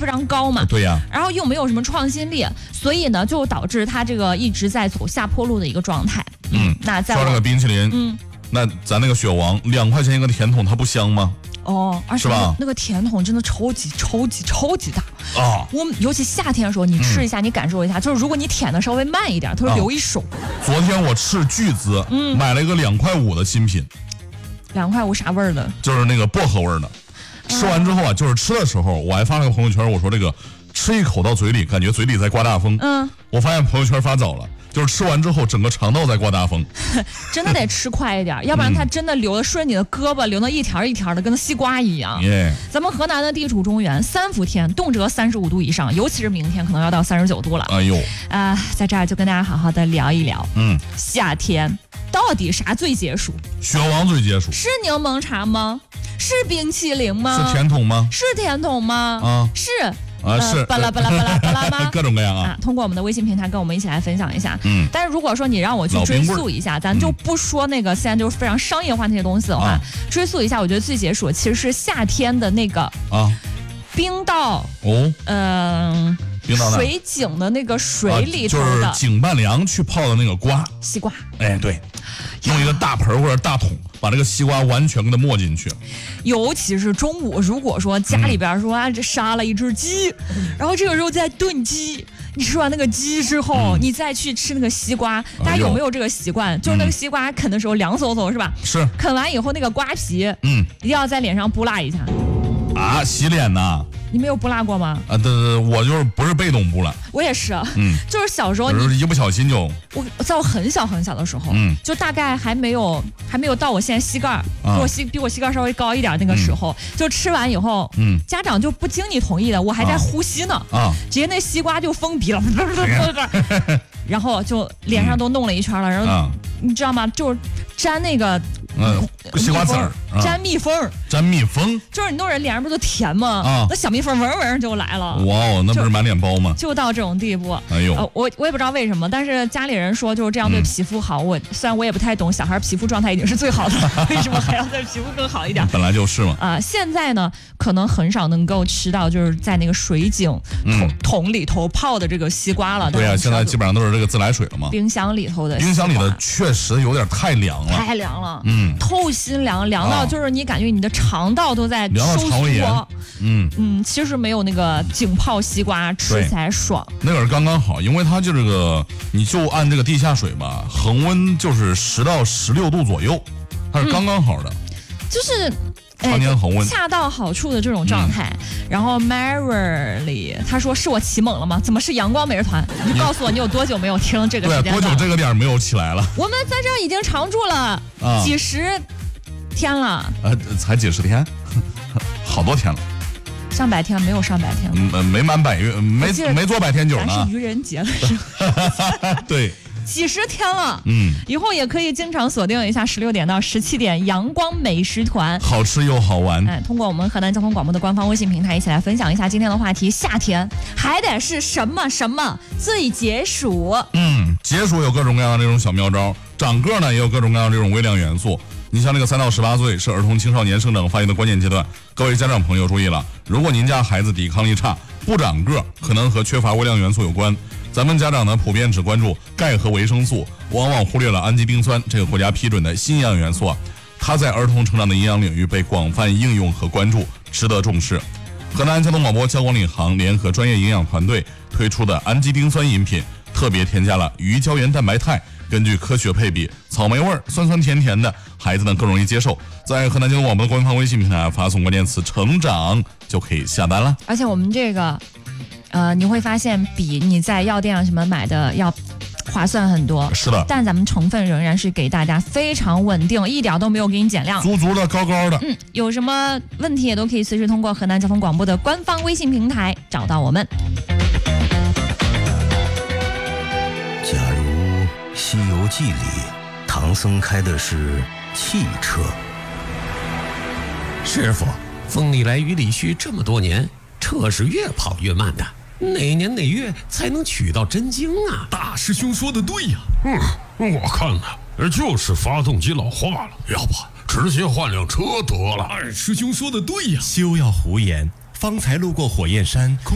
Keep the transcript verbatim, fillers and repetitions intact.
非常高嘛。 对呀。 然后又没有什么创新力，所以呢，就导致它这个一直在走下坡路的一个状态。 嗯， 那在说那个冰淇淋，嗯，那咱那个雪王两块钱一个甜筒，它不香吗？ 哦，而且那个甜筒真的超级超级超级大啊！我们尤其夏天的时候，你吃一下，嗯、你感受一下，就是如果你舔的稍微慢一点，它会留一手。 啊、昨天我斥巨资，嗯，买了一个两块五的新品。 两块五啥味儿的？ 就是那个薄荷味儿的。吃完之后啊，就是吃的时候，我还发了个朋友圈，我说这个吃一口到嘴里，感觉嘴里在刮大风。嗯，我发现朋友圈发早了。就是吃完之后，整个肠道在刮大风， 真的得吃快一点，要不然它真的流的顺你的胳膊，流到一条一条的，跟西瓜一样。 Yeah. 咱们河南的地处中原，三伏天动辄三十五度以上，尤其是明天可能要到三十九度了。 哎呦， 啊、呃，在这儿就跟大家好好的聊一聊，嗯，夏天到底啥最解暑？ 雪王最解暑。 是柠檬茶吗？是冰淇淋吗？ 是甜筒吗？ 是甜筒吗？ 啊， 是。 啊，是巴拉巴拉巴拉巴拉吗？ 各种各样 啊, 啊！通过我们的微信平台跟我们一起来分享一下。嗯，但是如果说你让我去追溯一下，咱就不说那个现在就是非常商业化那些东西的话，啊、追溯一下，我觉得最解暑其实是夏天的那个啊，冰到哦，嗯、呃，水井的那个水里头的， 啊、就是井半凉去泡的那个瓜， 西瓜。 哎，对，用一个大盆或者大桶。把这个西瓜完全给它没进去， 尤其是中午，如果说家里边说、嗯、啊，这杀了一只鸡，然后这个时候再炖鸡，你吃完那个鸡之后，嗯、你再去吃那个西瓜，大家有没有这个习惯？哎、就是那个西瓜啃的时候凉飕飕是吧？ 是。 啃完以后那个瓜皮，嗯，一定要在脸上扑辣一下。 啊，洗脸呐？ 你没有扑辣过吗？ 啊，对对，我就是不是被动扑辣。 我也是，嗯，就是小时候你一不小心就， 我在我很小很小的时候，嗯，就大概还没有还没有到我现在膝盖，比我膝比我膝盖稍微高一点那个时候，嗯、就吃完以后，嗯，家长就不经你同意的，我还在呼吸呢，啊，直接那西瓜就封鼻了，然后就脸上都弄了一圈了，然后、啊、你知道吗？就是沾那个。 嗯，西瓜籽儿， 沾蜜蜂， 沾蜜蜂， 就是你弄人脸上不都甜吗？啊，那小蜜蜂闻闻就来了。 哇哦，那不是满脸包吗？ 就到这种地步。 哎呦， 呃、我我也不知道为什么，但是家里人说就是这样对皮肤好。嗯、我虽然我也不太懂，小孩皮肤状态已经是最好的，为什么还要对皮肤更好一点？ 本来就是嘛。 啊、呃，现在呢，可能很少能够吃到就是在那个水井桶、嗯、桶里头泡的这个西瓜了。 对呀、啊，现在基本上都是这个自来水了嘛。 冰箱里头的， 冰箱里的确实有点太凉了， 太凉了。嗯。透心凉，凉到就是你感觉你的肠道都在收缩，嗯嗯，其实没有那个井泡西瓜吃起来爽。 那个是刚刚好，因为它就这个，你就按这个地下水吧，恒温就是十到十六度左右，它是刚刚好的， 嗯、就是常年恒温， 恰到好处的这种状态。嗯、然后 Maryly 他说是我起猛了吗？怎么是阳光每日团？你就告诉我你有多久没有听这个时间对，多久这个点没有起来了？ 我们在这儿已经常住了、啊、几十天了。 呃，才几十天，好多天了。 上百天没有上百天了， 嗯，没满百月，没没做百天酒呢。 咱是愚人节了是吧？ 对。 几十天了，嗯，以后也可以经常锁定一下十六点到十七点阳光美食团， 好吃又好玩。 哎，通过我们河南交通广播的官方微信平台，一起来分享一下今天的话题：夏天还得是什么什么最解暑？ 嗯，解暑有各种各样的这种小妙招，长个呢也有各种各样的这种微量元素。你像这个三到十八岁是儿童青少年生长发育的关键阶段，各位家长朋友注意了，如果您家孩子抵抗力差，不长个，可能和缺乏微量元素有关。咱们家长呢，普遍只关注钙和维生素，往往忽略了氨基丁酸这个国家批准的新营养元素啊，它在儿童成长的营养领域被广泛应用和关注，值得重视。河南交通广播交管领航联合专业营养团队推出的氨基丁酸饮品，特别添加了鱼胶原蛋白肽，根据科学配比，草莓味儿，酸酸甜甜的，孩子呢更容易接受。在河南交通广播的官方微信平台发送关键词成长就可以下单了。 而且我们这个呃，你会发现比你在药店上什么买的要划算很多。 是的， 但咱们成分仍然是给大家非常稳定，一点都没有给你减量， 足足的高高的。 嗯，有什么问题也都可以随时通过河南交通广播的官方微信平台找到我们。 假如《西游记》里唐僧开的是汽车， 师傅，风里来雨里去这么多年，车是越跑越慢的，哪年哪月才能取到真经啊？ 大师兄说的对呀。嗯，我看呢，就是发动机老化了，要不直接换辆车得了。二师兄说的对呀。 休要胡言，方才路过火焰山。